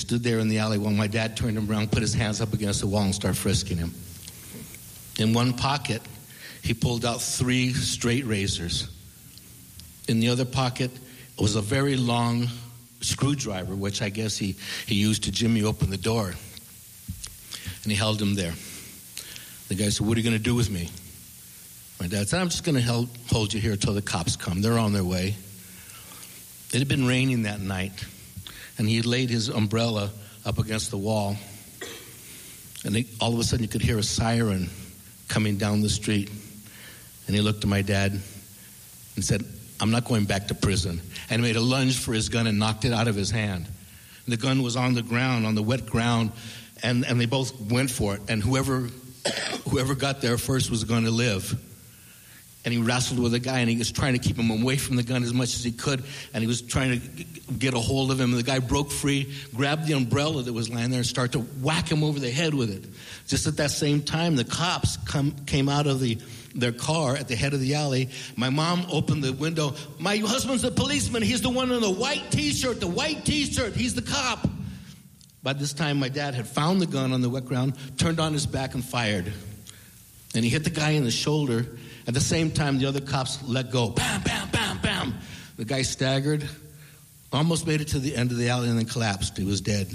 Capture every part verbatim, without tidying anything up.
stood there in the alley while my dad turned him around, put his hands up against the wall, and started frisking him. In one pocket, he pulled out three straight razors. In the other pocket was a very long screwdriver, which I guess he, he used to jimmy open the door. And he held him there. The guy said, "What are you going to do with me?" My dad said, "I'm just going to hold you here until the cops come. They're on their way." It had been raining that night, and he had laid his umbrella up against the wall. And he, all of a sudden, you could hear a siren coming down the street. And he looked at my dad and said, "I'm not going back to prison." And he made a lunge for his gun and knocked it out of his hand. And the gun was on the ground, on the wet ground, and, and they both went for it. And whoever whoever got there first was going to live. And he wrestled with the guy, and he was trying to keep him away from the gun as much as he could, and he was trying to get a hold of him. And the guy broke free, grabbed the umbrella that was lying there, and started to whack him over the head with it. Just at that same time, the cops come, came out of the their car at the head of the alley. My mom opened the window. "My husband's the policeman. He's the one in the white T-shirt, the white T-shirt. He's the cop." By this time, my dad had found the gun on the wet ground, turned on his back, and fired. And he hit the guy in the shoulder. At the same time, the other cops let go. Bam, bam, bam, bam. The guy staggered, almost made it to the end of the alley, and then collapsed. He was dead.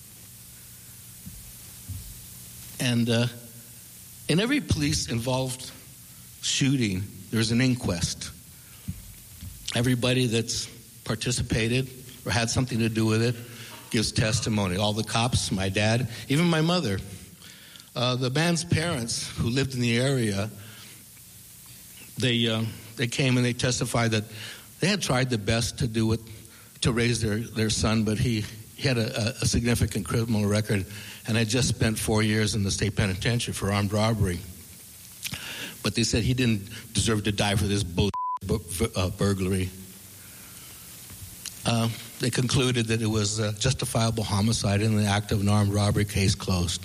And uh, in every police-involved shooting, there's an inquest. Everybody that's participated or had something to do with it gives testimony. All the cops, my dad, even my mother. Uh, the man's parents, who lived in the area, they uh, they came and they testified that they had tried their best to do it, to raise their, their son, but he, he had a, a significant criminal record and had just spent four years in the state penitentiary for armed robbery. But they said he didn't deserve to die for this bull uh, burglary. Uh, they concluded that it was a justifiable homicide in the act of an armed robbery, case closed.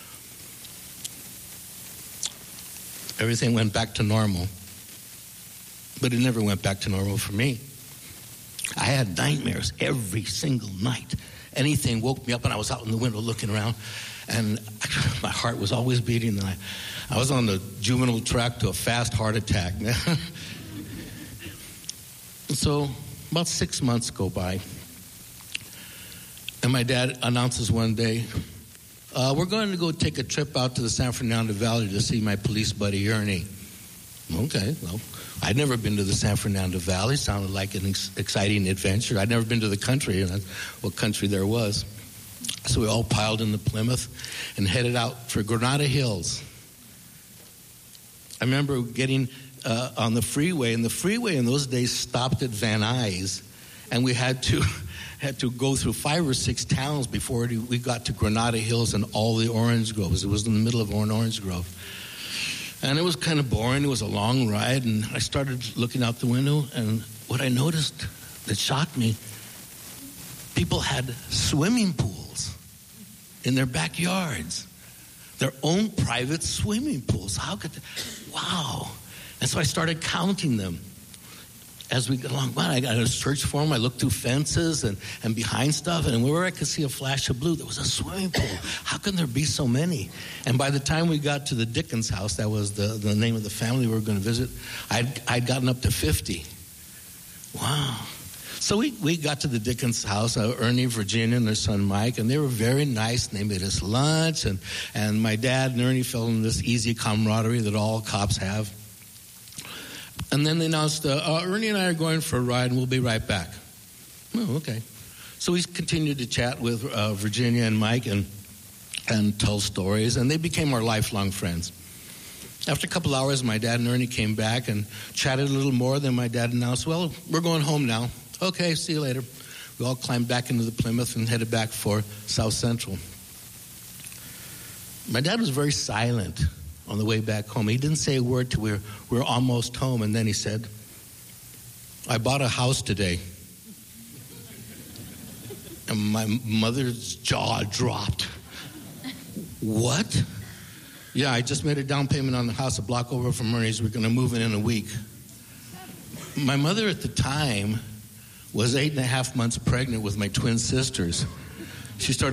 Everything went back to normal. But it never went back to normal for me. I had nightmares every single night. Anything woke me up, and I was out in the window looking around, and my heart was always beating. And I, I was on the juvenile track to a fast heart attack. So about six months go by, and my dad announces one day, uh, we're going to go take a trip out to the San Fernando Valley to see my police buddy, Ernie. Okay, well, I'd never been to the San Fernando Valley. Sounded like an ex- exciting adventure. I'd never been to the country, and what country there was. So we all piled into Plymouth and headed out for Granada Hills. I remember getting uh, on the freeway, and the freeway in those days stopped at Van Nuys, and we had to had to go through five or six towns before we got to Granada Hills and all the orange groves. It was in the middle of an orange grove. And it was kind of boring. It was a long ride, and I started looking out the window, and what I noticed that shocked me, people had swimming pools in their backyards, their own private swimming pools. How could they? Wow. And so I started counting them as we got along. Wow, I got a search for them. I looked through fences and, and behind stuff, and wherever I could see a flash of blue, there was a swimming pool. How can there be so many? And by the time we got to the Dickens house, that was the, the name of the family we were going to visit, I'd, I'd gotten up to fifty. Wow. So we, we got to the Dickens house, uh, Ernie, Virginia, and their son Mike, and they were very nice, and they made us lunch, and, and my dad and Ernie fell in this easy camaraderie that all cops have. And then they announced, uh, uh, Ernie and I are going for a ride, and we'll be right back. Oh, okay. So we continued to chat with uh, Virginia and Mike and and tell stories, and they became our lifelong friends. After a couple hours, my dad and Ernie came back and chatted a little more. Then my dad announced, well, we're going home now. Okay, see you later. We all climbed back into the Plymouth and headed back for South Central. My dad was very silent on the way back home. He didn't say a word till we were, we were almost home, and then he said, I bought a house today. And my mother's jaw dropped. What? Yeah, I just made a down payment on the house a block over from Ernie's. We're going to move in in a week. My mother at the time was eight and a half months pregnant with my twin sisters. She started